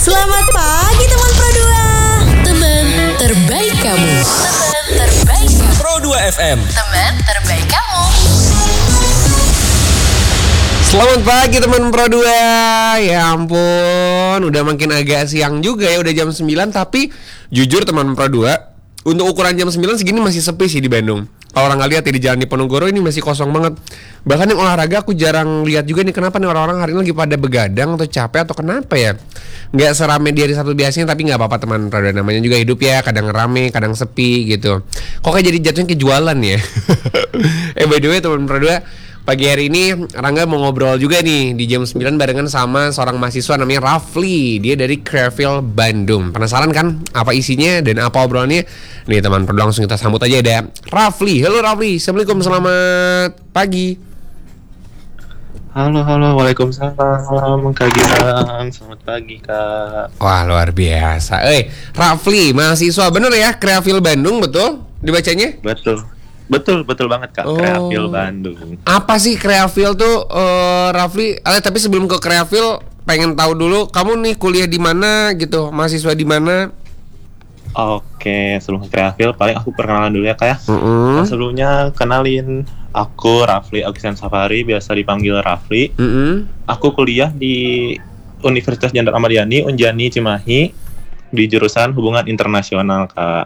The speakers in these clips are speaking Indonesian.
Selamat pagi teman Pro 2. Teman terbaik kamu. Teman terbaik kamu. Pro 2 FM. Teman terbaik kamu. Selamat pagi teman Pro 2. Ya ampun, udah makin agak siang juga ya, udah jam 9. Tapi jujur teman Pro 2, untuk ukuran jam 9 segini masih sepi sih di Bandung. Kalau orang lihat ya, di Jalan Diponegoro ini masih kosong banget. Bahkan yang olahraga aku jarang lihat juga nih. Kenapa nih orang-orang hari ini lagi pada begadang atau capek atau kenapa ya? Nggak serame di hari Sabtu biasanya, tapi nggak apa-apa teman Pro 2. Namanya juga hidup ya, kadang rame, kadang sepi gitu. Kok kayak jadi jatuhnya kejualan ya? By the way teman Pro 2, pagi hari ini Rangga mau ngobrol juga nih di jam 9 barengan sama seorang mahasiswa namanya Rafli. Dia dari Creafil Bandung. Penasaran kan apa isinya dan apa obrolannya? Nih teman Pro 2, langsung kita sambut aja ada Rafli. Halo Rafli, Assalamualaikum, selamat pagi. Halo, waalaikumsalam Kak Gilang, selamat pagi Kak. Wah luar biasa. Rafli, mahasiswa bener ya Creafil Bandung, betul dibacanya? Betul banget Kak, Creafil Bandung. Apa sih Creafil tuh, Rafli? Tapi sebelum ke Creafil, pengen tahu dulu kamu nih kuliah di mana gitu, mahasiswa di mana? Oke, sebelum ke Creafil, paling aku perkenalan dulu ya Kak ya. Nah, sebelumnya kenalin, aku Rafli Agustin Safari, biasa dipanggil Rafli. Aku kuliah di Universitas Jenderal Ahmad Yani, Unjani Cimahi, di jurusan Hubungan Internasional Kak.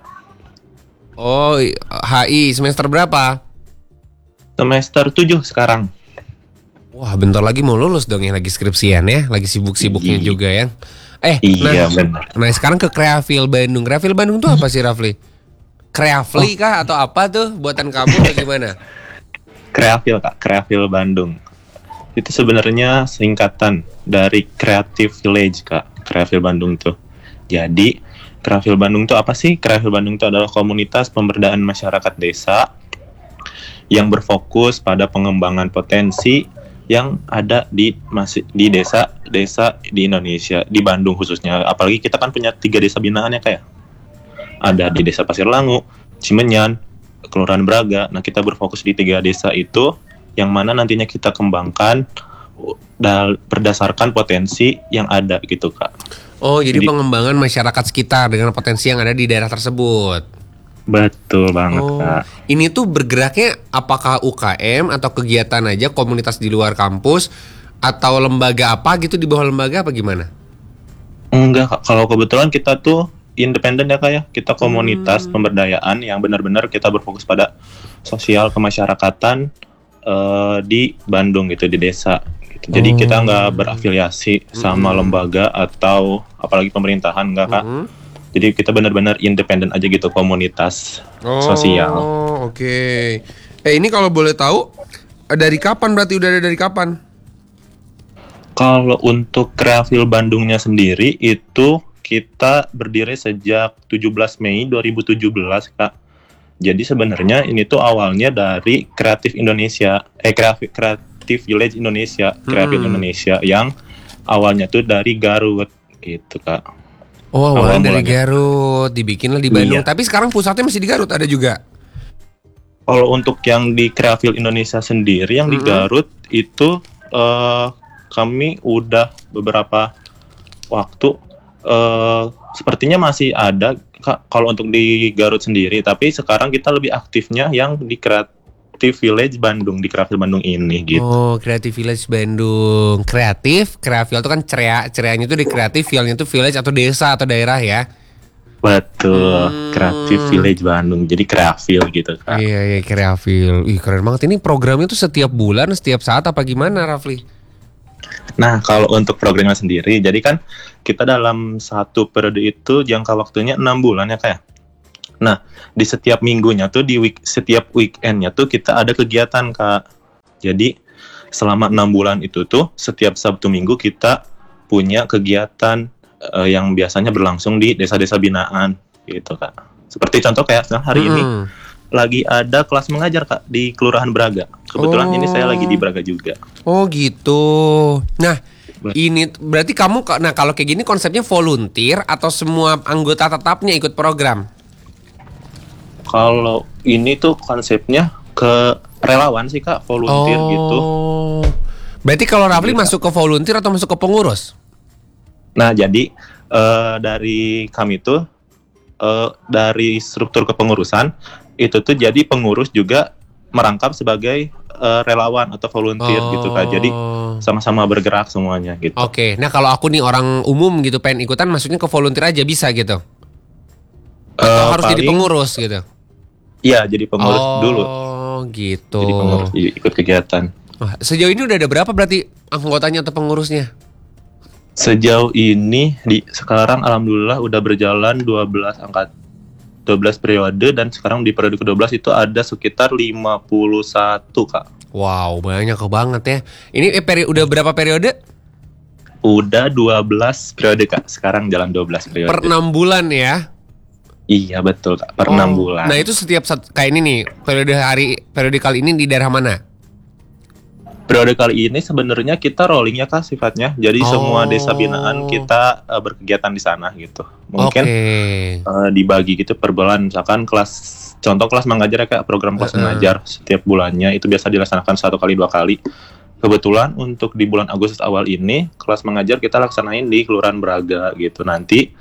Oh, HI semester berapa? Semester 7 sekarang. Wah, bentar lagi mau lulus dong ya, lagi skripsian ya, lagi sibuk-sibuknya juga ya. Iya, benar. Nah, sekarang ke Creafil Bandung. Creafil Bandung tuh apa sih, Rafli? Creafli kah atau apa tuh? Buatan kamu atau gimana? Creafil Kak, Creafil Bandung. Itu sebenarnya singkatan dari Creative Village Kak, Creafil Bandung tuh. Jadi Creafil Bandung itu apa sih? Creafil Bandung itu adalah komunitas pemberdayaan masyarakat desa yang berfokus pada pengembangan potensi yang ada di desa-desa di Indonesia, di Bandung khususnya. Apalagi kita kan punya 3 desa binaan ya kayak. Ada di Desa Pasir Langu, Cimenyan, Kelurahan Braga. Nah, kita berfokus di 3 desa itu yang mana nantinya kita kembangkan berdasarkan potensi yang ada gitu Kak. Oh, jadi pengembangan masyarakat sekitar dengan potensi yang ada di daerah tersebut. Betul banget Kak. Ini tuh bergeraknya apakah UKM atau kegiatan aja, komunitas di luar kampus, atau lembaga apa gitu, di bawah lembaga apa gimana? Enggak Kak, kalau kebetulan kita tuh independen ya Kak ya. Kita komunitas pemberdayaan yang benar-benar kita berfokus pada sosial kemasyarakatan di Bandung gitu, di desa gitu. Jadi kita nggak berafiliasi sama lembaga atau apalagi pemerintahan, enggak Kak. Jadi kita benar-benar independen aja gitu, komunitas sosial. Oh, oke. Ini kalau boleh tahu dari kapan, berarti udah ada dari kapan? Kalau untuk Creafil Bandungnya sendiri itu kita berdiri sejak 17 Mei 2017 Kak. Jadi sebenarnya ini tuh awalnya dari Creative Village Indonesia, Creafil Indonesia yang awalnya tuh dari Garut gitu Kak. Oh, awalnya dari Garut, dibikinlah di Bandung. Iya. Tapi sekarang pusatnya masih di Garut, ada juga? Kalau untuk yang di Creafil Indonesia sendiri, yang di Garut itu kami udah beberapa waktu, sepertinya masih ada Kak, kalau untuk di Garut sendiri. Tapi sekarang kita lebih aktifnya yang di Creative Village Bandung, di Creafil Bandung ini gitu. Oh, Creative Village Bandung. Kreatif, Creafil itu kan cereanya itu di Creative, Village itu village atau desa atau daerah ya. Betul, Creative Village Bandung. Jadi Creafil gitu Kak. Iya, Creafil. Ih, keren banget. Ini programnya tuh setiap bulan, setiap saat apa gimana, Rafli? Nah, kalau untuk programnya sendiri, jadi kan kita dalam satu periode itu jangka waktunya 6 bulan ya Kak. Nah, di setiap minggunya tuh, setiap weekendnya tuh kita ada kegiatan Kak. Jadi selama 6 bulan itu tuh setiap Sabtu Minggu kita punya kegiatan yang biasanya berlangsung di desa-desa binaan gitu Kak. Seperti contoh kayak hari ini lagi ada kelas mengajar Kak di Kelurahan Braga. Kebetulan ini saya lagi di Braga juga. Oh gitu. Nah, ini berarti kamu, nah kalau kayak gini konsepnya volunteer atau semua anggota tetapnya ikut program? Kalau ini tuh konsepnya ke relawan sih Kak, volunteer gitu. Berarti kalau Rafli masuk ke volunteer atau masuk ke pengurus? Nah, jadi dari kami tuh dari struktur kepengurusan itu tuh jadi pengurus juga merangkap sebagai relawan atau volunteer gitu Kak. Jadi sama-sama bergerak semuanya gitu. Oke, nah kalau aku nih orang umum gitu pengen ikutan, maksudnya ke volunteer aja bisa gitu? Atau harus jadi pengurus gitu? Iya, jadi pengurus dulu. Oh gitu. Jadi pengurus ikut kegiatan. Wah, sejauh ini udah ada berapa berarti anggotanya atau pengurusnya? Sejauh ini sekarang alhamdulillah udah berjalan 12 periode, dan sekarang di periode ke-12 itu ada sekitar 51 Kak. Wow, banyak banget ya. Ini udah berapa periode? Udah 12 periode Kak. Sekarang jalan 12 periode. Per 6 bulan ya? Iya betul Kak, per 6 bulan. Nah itu setiap kayak ini nih, periode kali ini di daerah mana? Periode kali ini sebenarnya kita rolling ya Kak sifatnya. Jadi semua desa binaan kita berkegiatan di sana gitu. Mungkin dibagi gitu per bulan. Misalkan contoh kelas mengajar ya Kak, program kelas mengajar setiap bulannya itu biasa dilaksanakan 1 kali 2 kali. Kebetulan untuk di bulan Agustus awal ini kelas mengajar kita laksanain di Kelurahan Braga gitu. Nanti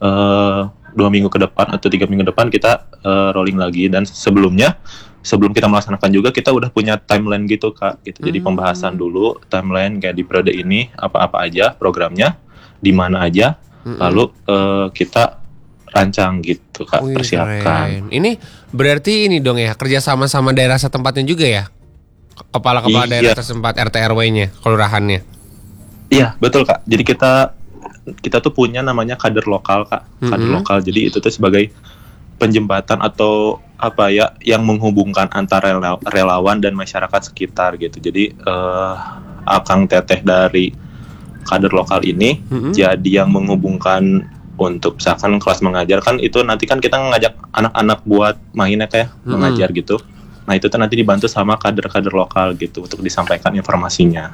2 minggu ke depan atau 3 minggu depan kita rolling lagi. Dan sebelum kita melaksanakan juga kita udah punya timeline gitu Kak gitu. Jadi pembahasan dulu timeline kayak di periode ini apa-apa aja programnya, di mana aja, lalu kita rancang gitu Kak. Persiapkan. Keren. Ini berarti ini dong ya, kerja sama daerah setempatnya juga ya? Kepala-kepala daerah setempat, RT RW-nya, kelurahannya. Iya betul Kak. Jadi kita tuh punya namanya kader lokal Kak. Kader lokal. Jadi itu tuh sebagai penjembatan atau apa ya yang menghubungkan antara relawan dan masyarakat sekitar gitu. Jadi Akang Teteh dari kader lokal ini jadi yang menghubungkan untuk misalkan kelas mengajar kan itu nanti kan kita ngajak anak-anak buat mainnya kayak mengajar gitu. Nah itu tuh nanti dibantu sama kader-kader lokal gitu untuk disampaikan informasinya.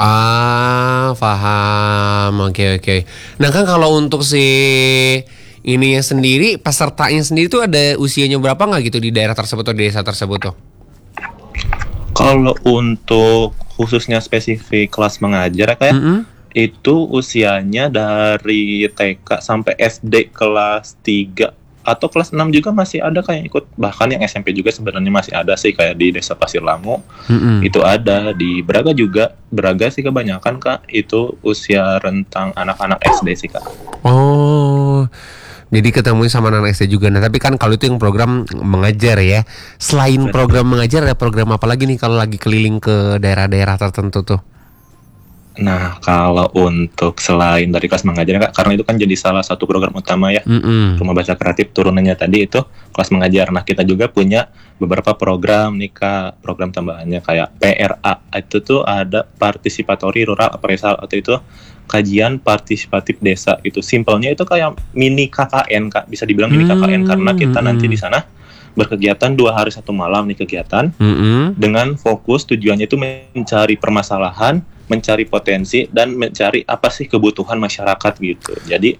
Paham. Oke. Nah kan kalau untuk si ininya sendiri, pesertanya sendiri tuh ada usianya berapa nggak gitu di daerah tersebut atau di desa tersebut tuh? Kalau untuk khususnya spesifik kelas mengajar kayak itu usianya dari TK sampai SD kelas 3 atau kelas 6 juga masih ada kayak ikut, bahkan yang SMP juga sebenarnya masih ada sih kayak di Desa Pasir Langu. Itu ada di Braga juga. Braga sih kebanyakan Kak itu usia rentang anak-anak SD sih Kak. Oh. Jadi ketemu sama anak SD juga. Nah tapi kan kalau itu yang program mengajar ya. Selain program mengajar ada program apa lagi nih kalau lagi keliling ke daerah-daerah tertentu tuh? Nah kalau untuk selain dari kelas mengajar Kak, karena itu kan jadi salah satu program utama ya, Rumah Baca Kreatif turunannya tadi itu kelas mengajar. Nah kita juga punya beberapa program nih Kak, program tambahannya kayak PRA, itu tuh ada Participatory Rural Appraisal, atau itu kajian partisipatif desa. Itu simpelnya itu kayak mini KKN Kak, bisa dibilang mini KKN karena kita nanti di sana berkegiatan 2 hari 1 malam nih kegiatan dengan fokus tujuannya itu mencari permasalahan, mencari potensi, dan mencari apa sih kebutuhan masyarakat gitu. Jadi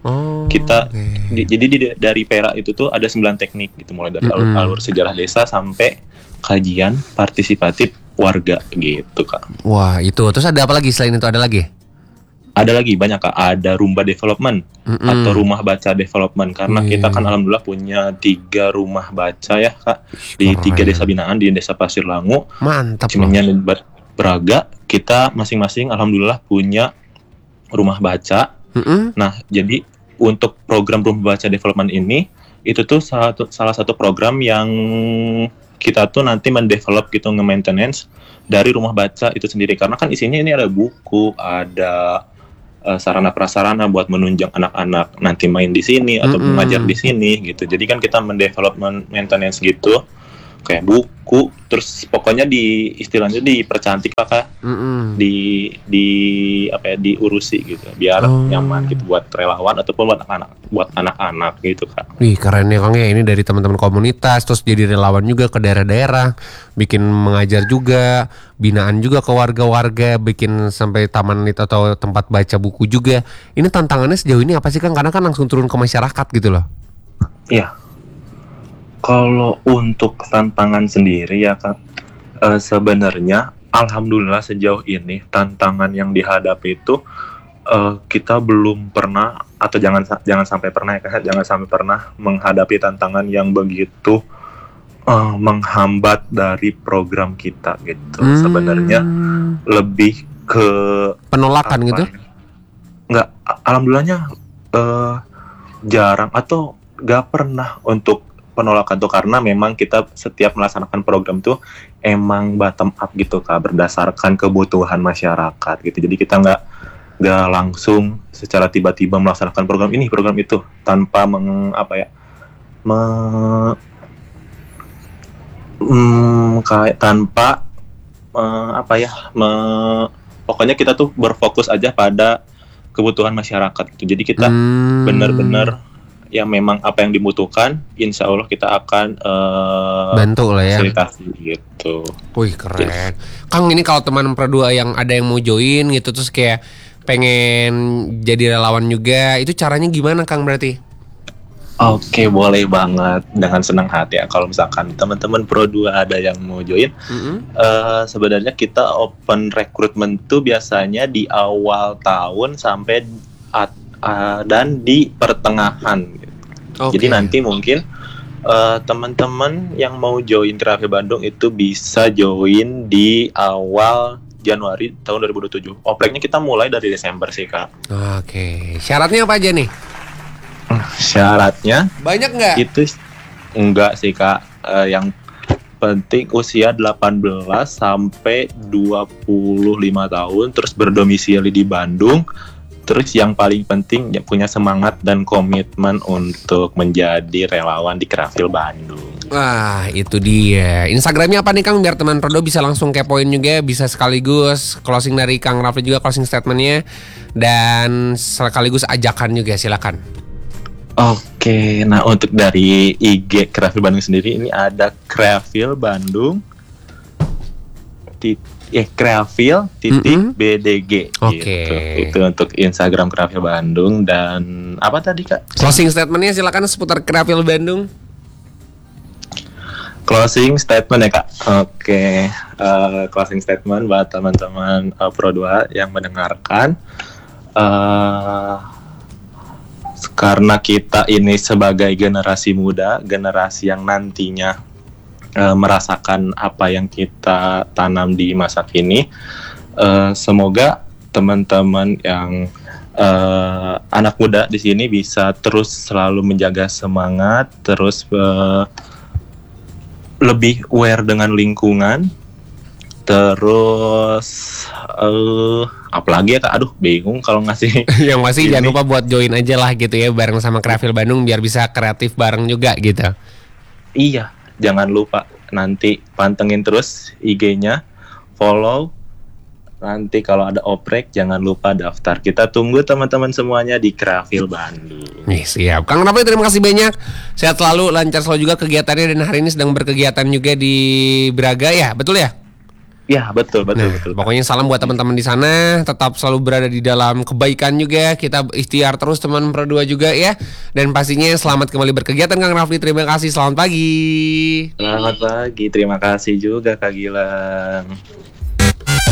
dari PERA itu tuh ada 9 teknik gitu, mulai dari alur sejarah desa sampai kajian partisipatif warga gitu Kak. Wah itu, terus ada apa lagi selain itu, ada lagi? Ada lagi banyak Kak, ada Rumba Development atau Rumah Baca Development, karena kita kan alhamdulillah punya 3 rumah baca ya Kak, di 3 desa binaan, di Desa Pasir Langu, mantap, Cimenyan, Braga. Kita masing-masing alhamdulillah punya rumah baca. Nah jadi untuk program Rumah Baca Development ini itu tuh salah satu program yang kita tuh nanti mendevelop gitu, nge-maintenance dari rumah baca itu sendiri, karena kan isinya ini ada buku, ada sarana prasarana buat menunjang anak-anak nanti main di sini atau mengajar di sini gitu. Jadi kan kita mendevelop maintenance gitu kayak buku, terus pokoknya istilahnya dipercantik lah Kak, diurusi gitu biar nyaman gitu buat relawan ataupun buat anak-anak gitu Kak. Wih keren ya Kang ya, ini dari teman-teman komunitas terus jadi relawan juga ke daerah-daerah, bikin mengajar juga, binaan juga ke warga-warga, bikin sampai taman itu atau tempat baca buku juga. Ini tantangannya sejauh ini apa sih Kang? Karena kan langsung turun ke masyarakat gitu loh. Iya. Kalau untuk tantangan sendiri ya Kak, sebenarnya alhamdulillah sejauh ini tantangan yang dihadapi itu kita belum pernah atau jangan sampai pernah ya Kak, jangan sampai pernah menghadapi tantangan yang begitu menghambat dari program kita gitu. Sebenarnya lebih ke Penolakan apa gitu? ya? Nggak, alhamdulillahnya jarang atau nggak pernah untuk penolakan tuh, karena memang kita setiap melaksanakan program tuh emang bottom up gitu Kak, berdasarkan kebutuhan masyarakat gitu. Jadi kita nggak langsung secara tiba-tiba melaksanakan program ini program itu tanpa kayak tanpa pokoknya kita tuh berfokus aja pada kebutuhan masyarakat gitu. Jadi kita benar-benar yang memang apa yang dibutuhkan, insya Allah kita akan bantu lah ya. fasilitasi gitu. Wih keren. Kang, ini kalau teman Pro2 yang ada yang mau join gitu terus kayak pengen jadi relawan juga, itu caranya gimana Kang berarti? Oke, boleh banget, dengan senang hati ya. Kalau misalkan teman-teman Pro2 ada yang mau join, sebenarnya kita open recruitment tuh biasanya di awal tahun sampai dan di pertengahan. Jadi nanti mungkin teman-teman yang mau join Kreafil Bandung itu bisa join di awal Januari tahun 2027. Opreknya kita mulai dari Desember sih Kak. Oke. Syaratnya apa aja nih? Syaratnya Banyak nggak? itu enggak sih Kak. Yang penting usia 18 sampai 25 tahun, terus berdomisili di Bandung. Terus yang paling penting ya punya semangat dan komitmen untuk menjadi relawan di Kreafil Bandung. Wah, itu dia. Instagramnya apa nih Kang, biar teman Prodo bisa langsung kepoin juga, bisa sekaligus closing dari Kang Rafli juga, closing statementnya, dan sekaligus ajakan juga, silakan. Oke, nah untuk dari IG Kreafil Bandung sendiri ini ada Kreafil Bandung Kreafil BDG Oke. gitu. Itu untuk Instagram Kreafil Bandung. Dan apa tadi Kak? Closing statementnya silakan seputar Kreafil Bandung. Closing statement ya Kak. Oke, closing statement buat teman-teman Pro2 yang mendengarkan. Karena kita ini sebagai generasi muda, generasi yang nantinya merasakan apa yang kita tanam di masa kini, semoga teman-teman yang anak muda di sini bisa terus selalu menjaga semangat, terus lebih aware dengan lingkungan, terus apalagi ya Kak, aduh bingung kalau ngasih. Yang masih jangan lupa buat join aja lah gitu ya, bareng sama Kreafil Bandung biar bisa kreatif bareng juga gitu. Iya, jangan lupa nanti pantengin terus IG-nya, follow. Nanti kalau ada oprek jangan lupa daftar. Kita tunggu teman-teman semuanya di Kreafil Bandung. Nih, siap. Kang Rafli terima kasih banyak. Sehat selalu, lancar selalu juga kegiatannya, dan hari ini sedang berkegiatan juga di Braga ya, betul ya? Ya, betul. Pokoknya salam buat teman-teman di sana, tetap selalu berada di dalam kebaikan juga. Kita ikhtiar terus teman Pro2 juga ya. Dan pastinya selamat kembali berkegiatan Kang Rafli. Terima kasih, selamat pagi. Selamat pagi, terima kasih juga Kak Gilang.